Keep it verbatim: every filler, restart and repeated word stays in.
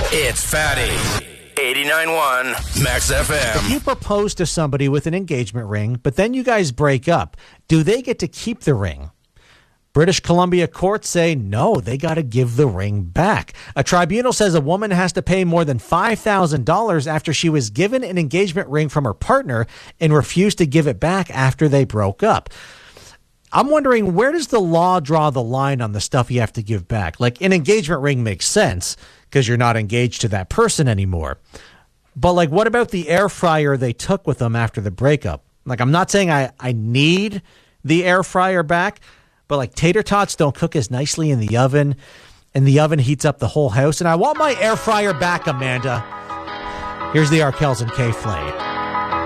It's Fatty. eighty-nine point one Max F M. If you propose to somebody with an engagement ring, but then you guys break up, do they get to keep the ring? British Columbia courts say no, they got to give the ring back. A tribunal says a woman has to pay more than five thousand dollars after she was given an engagement ring from her partner and refused to give it back after they broke up. I'm wondering, where does the law draw the line on the stuff you have to give back? Like, an engagement ring makes sense because you're not engaged to that person anymore. But, like, what about the air fryer they took with them after the breakup? Like, I'm not saying I, I need the air fryer back, but, like, tater tots don't cook as nicely in the oven, and the oven heats up the whole house. And I want my air fryer back, Amanda. Here's the Arkells and K Flay.